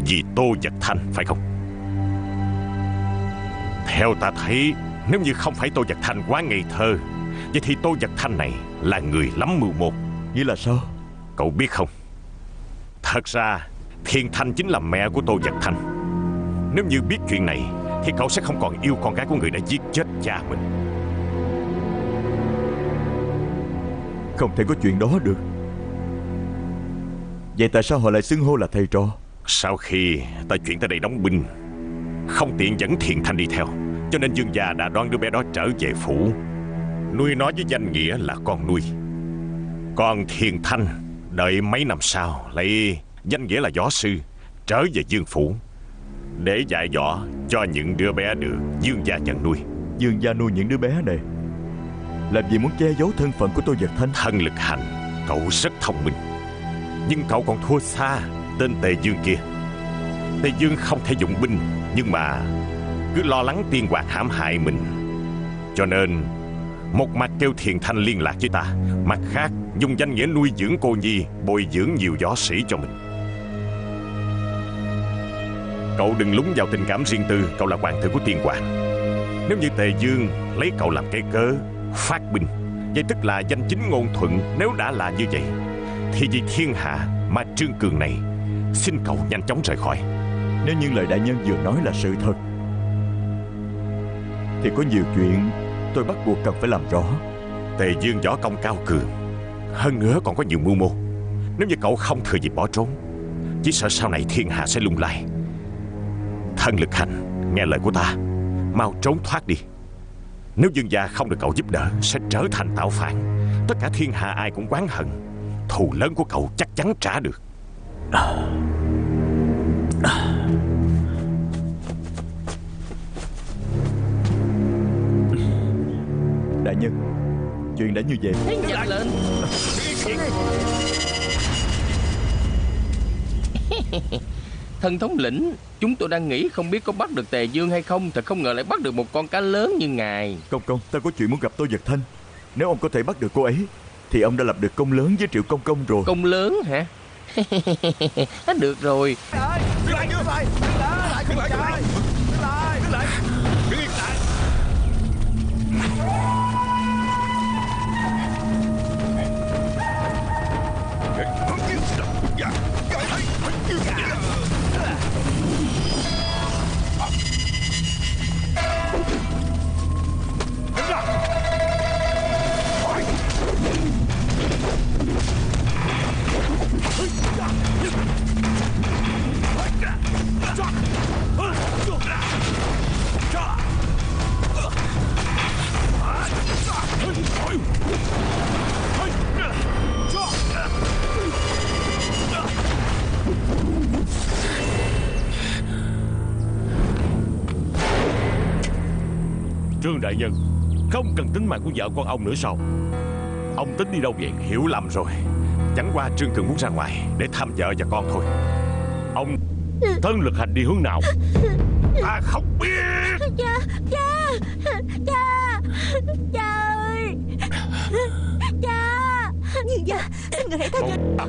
vì Tô Vật Thanh phải không? Theo ta thấy, nếu như không phải Tô Vật Thanh quá ngây thơ, vậy thì Tô Vật Thanh này là người lắm mưu mô. Nghĩa là sao? Cậu biết không, thật ra Thiên Thanh chính là mẹ của Tô Vật Thanh. Nếu như biết chuyện này thì cậu sẽ không còn yêu con gái của người đã giết chết cha mình. Không thể có chuyện đó được. Vậy tại sao họ lại xưng hô là thầy trò? Sau khi ta chuyển tới đây đóng binh, không tiện dẫn Thiên Thanh đi theo, cho nên Dương gia đã đón đứa bé đó trở về phủ, nuôi nó với danh nghĩa là con nuôi. Còn Thiên Thanh đợi mấy năm sau lấy danh nghĩa là võ sư trở về Dương phủ để dạy võ cho những đứa bé được Dương gia nhận nuôi. Dương gia nuôi những đứa bé này làm gì muốn che giấu thân phận của Tô Vật Thanh? Thân Lực Hành, cậu rất thông minh, nhưng cậu còn thua xa tên Tề Dương kia. Tề Dương không thể dụng binh, nhưng mà cứ lo lắng Tiên Hoạt hãm hại mình, cho nên một mặt kêu Thiền Thanh liên lạc với ta, mặt khác dùng danh nghĩa nuôi dưỡng cô nhi, bồi dưỡng nhiều võ sĩ cho mình. Cậu đừng lúng vào tình cảm riêng tư. Cậu là hoàng tử của Tiên Hoạt. Nếu như Tề Dương lấy cậu làm cái cớ phát binh, vậy tức là danh chính ngôn thuận. Nếu đã là như vậy thì vì thiên hạ mà Trương Cường này xin cậu nhanh chóng rời khỏi. Nếu như lời đại nhân vừa nói là sự thật thì có nhiều chuyện tôi bắt buộc cần phải làm rõ. Tề Dương võ công cao cường, hơn nữa còn có nhiều mưu mô. Nếu như cậu không thừa dịp bỏ trốn, chỉ sợ sau này thiên hạ sẽ lung lay. Thân Lực Hành, nghe lời của ta, mau trốn thoát đi. Nếu Dương gia không được cậu giúp đỡ, sẽ trở thành tạo phản. Tất cả thiên hạ ai cũng oán hận. Thù lớn của cậu chắc chắn trả được. Đại nhân, chuyện đã như vậy. Nhanh lên. Thần thống lĩnh, chúng tôi đang nghĩ không biết có bắt được Tề Dương hay không. Thật không ngờ lại bắt được một con cá lớn như ngài. Công công, ta có chuyện muốn gặp Tô Vật Thanh. Nếu ông có thể bắt được cô ấy thì ông đã lập được công lớn với Triệu Công Công rồi. Công lớn hả? Được rồi. Trương đại nhân, không cần tính mạng của vợ con ông nữa sao? Ông tính đi đâu vậy? Hiểu lầm rồi. Chẳng qua Trương Cường muốn ra ngoài để thăm vợ và con thôi. Ông Thân Lực Hành đi hướng nào? Ta không biết. Cha ơi, cha. Nhưng cha, người hãy tha cho.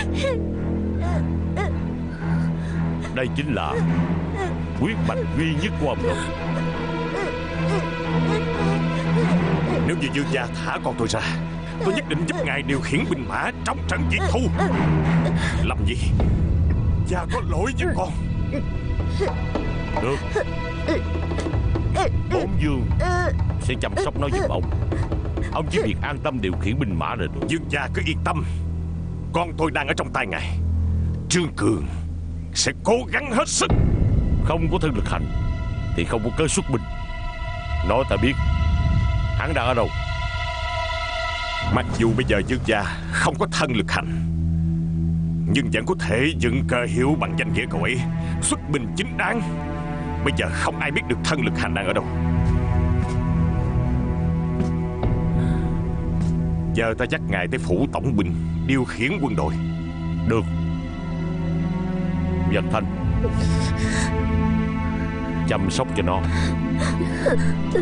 Đây chính là quyết mạch duy nhất của ông rồi. Nếu như Dương gia thả con tôi ra, tôi nhất định giúp ngài điều khiển binh mã trong trận diệt thu. Làm gì cha có lỗi với con. Được, Bổn vương sẽ chăm sóc nó giúp ông. Ông chỉ việc an tâm điều khiển binh mã là được. Dương gia cứ yên tâm, con tôi đang ở trong tay ngài. Trương Cường sẽ cố gắng hết sức. Không có Thân Lực Hành thì không có cớ xuất binh. Nói ta biết hắn đang ở đâu. Mặc dù bây giờ Dương gia không có Thân Lực Hành, nhưng vẫn có thể dựng cơ hiệu bằng danh nghĩa cậu ấy, xuất binh chính đáng. Bây giờ không ai biết được Thân Lực Hành đang ở đâu. Giờ ta dắt ngài tới phủ tổng binh điều khiển quân đội. Được. Vật Thanh, chăm sóc cho nó.